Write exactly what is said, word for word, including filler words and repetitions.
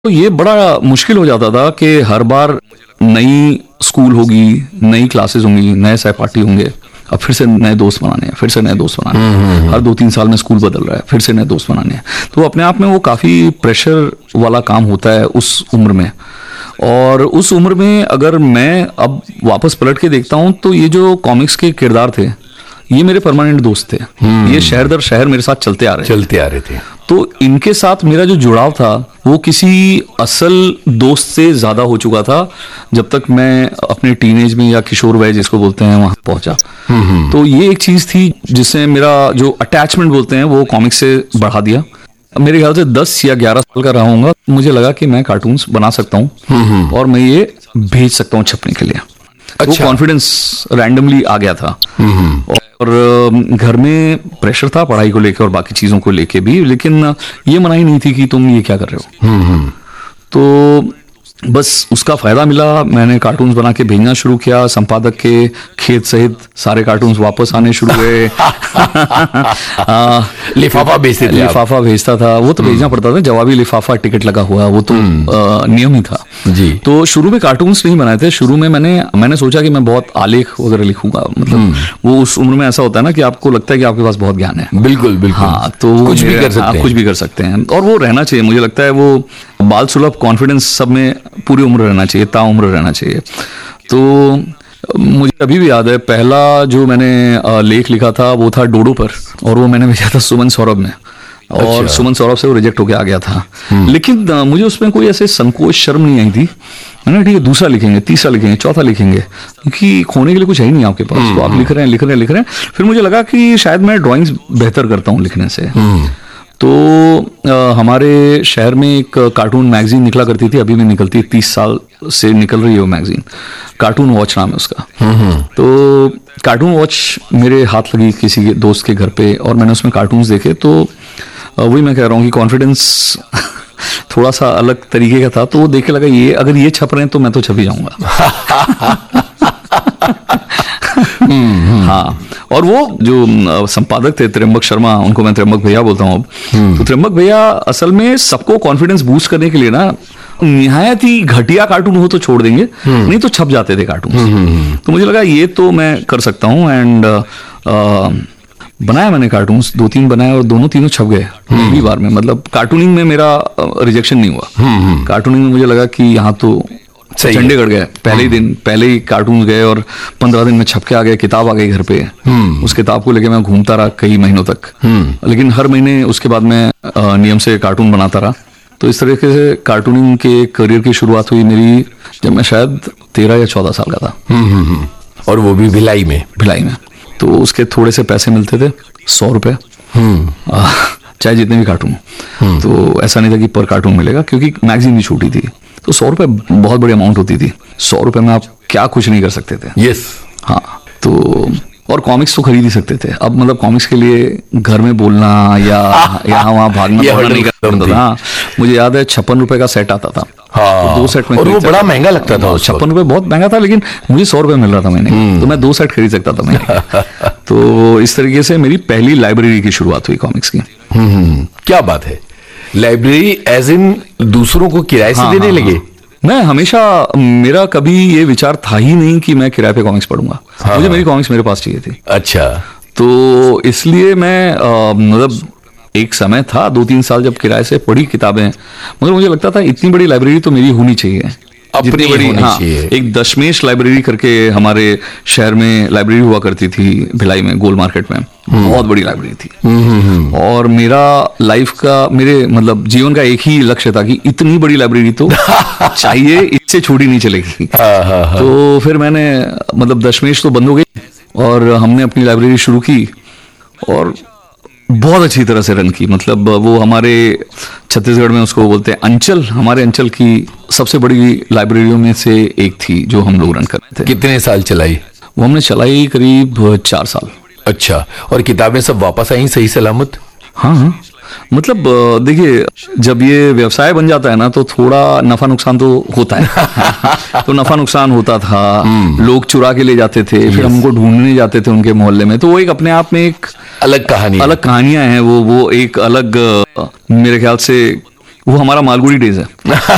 तो ये बड़ा मुश्किल हो जाता था कि हर बार नई स्कूल होगी, नई क्लासेस होंगी, नए सहपाठी होंगे, अब फिर से नए दोस्त बनाने हैं, फिर से नए दोस्त बनाने हैं, हर दो तीन साल में स्कूल बदल रहा है, फिर से नए दोस्त बनाने हैं। तो अपने आप में वो काफ़ी प्रेशर वाला काम होता है उस उम्र में। और उस उम्र में अगर मैं अब वापस पलट के देखता हूँ तो ये जो कॉमिक्स के किरदार थे ये मेरे परमानेंट दोस्त थे। ये शहर दर शहर मेरे साथ चलते आ रहे चलते आ रहे थे। तो इनके साथ मेरा जो जुड़ाव था वो किसी असल दोस्त से ज्यादा हो चुका था जब तक मैं अपने टीनेज में या किशोर वय जिसको बोलते हैं वहां पहुंचा। तो ये एक चीज थी जिसने मेरा जो अटैचमेंट बोलते हैं वो कॉमिक्स से बढ़ा दिया। मेरे ख्याल से दस या ग्यारह साल का रहा हूँगा, मुझे लगा कि मैं कार्टून्स बना सकता हूँ और मैं ये भेज सकता हूँ छपने के लिए। अच्छा। वो कॉन्फिडेंस रैंडमली आ गया था। और घर में प्रेशर था पढ़ाई को लेकर और बाकी चीजों को लेके भी, लेकिन ये मनाही नहीं थी कि तुम ये क्या कर रहे हो। तो बस उसका फायदा मिला, मैंने कार्टून्स बना के भेजना शुरू किया। संपादक के खेत सहित सारे कार्टून्स वापस आने शुरू हुए। लिफाफा भेजते थे? लिफाफा भेजता था, वो तो भेजना पड़ता था, जवाबी लिफाफा, टिकट लगा हुआ, वो तो आ, नियम ही था जी। तो शुरू में कार्टून्स नहीं बनाए थे। शुरू में मैंने मैंने सोचा कि मैं बहुत आलेख वगैरह लिखूंगा। मतलब वो उस उम्र में ऐसा होता है ना कि आपको लगता है कि आपके पास बहुत ज्ञान है। बिल्कुल बिल्कुल। हाँ, तो कुछ भी कर सकते हैं। कुछ भी कर सकते हैं और वो रहना चाहिए। मुझे लगता है वो बाल सुलभ कॉन्फिडेंस सब में पूरी उम्र रहना चाहिए, ता उम्र रहना चाहिए। तो मुझे अभी भी याद है पहला जो मैंने लेख लिखा था वो था डोडो पर, और वो मैंने भेजा था सुमन सौरभ में। और अच्छा। सुमन सौरभ से वो रिजेक्ट होके आ गया था। लेकिन मुझे उसमें कोई ऐसे संकोच शर्म नहीं आई थी। मैंने ठीक है दूसरा लिखेंगे, तीसरा लिखेंगे, चौथा लिखेंगे, क्योंकि खोने के लिए कुछ है ही नहीं आपके पास। तो आप लिख रहे हैं लिख रहे हैं लिख रहे हैं। फिर मुझे लगा कि शायद मैं ड्राइंग्स बेहतर करता हूँ लिखने से। तो आ, हमारे शहर में एक कार्टून मैगजीन निकला करती थी, अभी भी निकलती है, तीस साल से निकल रही है वो मैगजीन। कार्टून वॉच नाम है उसका। तो कार्टून वॉच मेरे हाथ लगी किसी के दोस्त के घर पे और मैंने उसमें कार्टून्स देखे। तो वही मैं कह रहा हूँ कि कॉन्फिडेंस थोड़ा सा अलग तरीके का था। तो वो देखे लगा ये अगर ये छप रहे हैं तो मैं तो छप ही जाऊंगा। हाँ, और वो जो संपादक थे त्र्यंबक शर्मा, उनको मैं त्र्यंबक भैया बोलता हूँ अब। तो त्र्यंबक भैया असल में सबको कॉन्फिडेंस बूस्ट करने के लिए ना निहायत ही घटिया कार्टून हो तो छोड़ देंगे, नहीं तो छप जाते थे कार्टून। तो मुझे लगा ये तो मैं कर सकता हूँ। एंड बनाया मैंने कार्टून्स, दो तीन बनाए और दोनों तीनों छप गए पहली बार में। मतलब कार्टूनिंग में मेरा रिजेक्शन नहीं हुआ। कार्टूनिंग में मुझे लगा कि यहाँ तो चंडीगढ़ गए पहले ही दिन, पहले ही कार्टून गए और पंद्रह दिन में छप के आ गए, किताब आ गई घर पे। उस किताब को लेके मैं घूमता रहा कई महीनों तक, लेकिन हर महीने उसके बाद मैं नियम से कार्टून बनाता रहा। तो इस तरीके से कार्टूनिंग के करियर की शुरुआत हुई मेरी जब मैं शायद तेरह या चौदह साल का था। और वो भी भिलाई में? भिलाई में। तो उसके थोड़े से पैसे मिलते थे, सौ रुपये, चाहे जितने भी कार्टून। तो ऐसा नहीं था कि पर कार्टून मिलेगा, क्योंकि मैगजीन भी छोटी थी। तो सौ रुपये बहुत बड़ी अमाउंट होती थी। सौ रुपये में आप क्या कुछ नहीं कर सकते थे। यस। हाँ, तो और कॉमिक्स तो खरीद ही सकते थे। अब मतलब कॉमिक्स के लिए घर में बोलना या यहाँ वहाँ भागना नहीं करता था। हाँ, मुझे याद है छप्पन रुपए का सेट आता था। हाँ, तो दो सेट में, और वो बड़ा महंगा लगता था। छप्पन रुपए बहुत महंगा था, लेकिन मुझे सौ रुपए मिल रहा था महीने, तो मैं दो सेट खरीद सकता था महीने। तो इस तरीके से मेरी पहली लाइब्रेरी की शुरुआत हुई कॉमिक्स की। क्या बात है, लाइब्रेरी एज इन दूसरों को किराए से देने लगे? मैं हमेशा, मेरा कभी ये विचार था ही नहीं कि मैं किराए पे कॉमिक्स पढ़ूंगा। हाँ, मुझे मेरी कॉमिक्स मेरे पास चाहिए थी। अच्छा। तो इसलिए मैं मतलब एक समय था दो तीन साल जब किराए से पढ़ी किताबें, मगर मुझे लगता था इतनी बड़ी लाइब्रेरी तो मेरी होनी चाहिए, अपनी बड़ी। हाँ, एक दशमेश लाइब्रेरी करके हमारे शहर में लाइब्रेरी हुआ करती थी भिलाई में, गोल मार्केट में, बहुत बड़ी लाइब्रेरी थी। और मेरा लाइफ का, मेरे मतलब जीवन का एक ही लक्ष्य था कि इतनी बड़ी लाइब्रेरी तो चाहिए, इससे छोटी नहीं चलेगी। तो फिर मैंने मतलब दशमेश तो बंद हो गई और हमने अपनी लाइब्रेरी शुरू की और बहुत अच्छी तरह से रन की। मतलब वो हमारे छत्तीसगढ़ में उसको बोलते हैं अंचल, हमारे अंचल की सबसे बड़ी लाइब्रेरियों में से एक थी जो हम लोग रन कर रहे थे। कितने साल चलाई? वो हमने चलाई करीब चार साल। अच्छा, और किताबें सब वापस आई सही सलामत? हाँ हाँ, मतलब देखिए जब ये व्यवसाय बन जाता है ना तो थोड़ा नफा नुकसान तो होता है। तो नफा नुकसान होता था, लोग चुरा के ले जाते थे, फिर हमको ढूंढने जाते थे उनके मोहल्ले में। तो वो एक अपने आप में एक अलग कहानी, अलग कहानियां हैं। वो वो एक अलग, मेरे ख्याल से वो हमारा मालगुड़ी डेज है।